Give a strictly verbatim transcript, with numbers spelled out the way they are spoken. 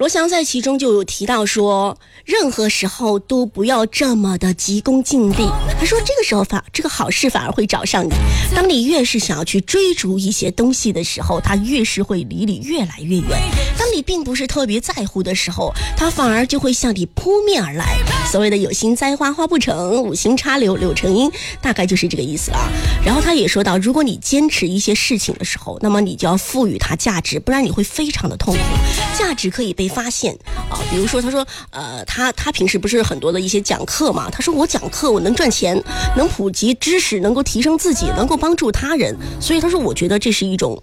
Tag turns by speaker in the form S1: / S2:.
S1: 罗翔在其中就有提到说，任何时候都不要这么的急功近利。他说这个时候反这个好事反而会找上你，当你越是想要去追逐一些东西的时候，它越是会离你越来越远。当你并不是特别在乎的时候，它反而就会向你扑面而来。所谓的有心栽花花不成，无心插柳柳成荫，大概就是这个意思啊。然后他也说到，如果你坚持一些事情的时候，那么你就要赋予它价值，不然你会非常的痛苦。价值可以被发现啊，比如说他说呃他他平时不是很多的一些讲课嘛，他说我讲课我能赚钱，能普及知识，能够提升自己，能够帮助他人，所以他说我觉得这是一种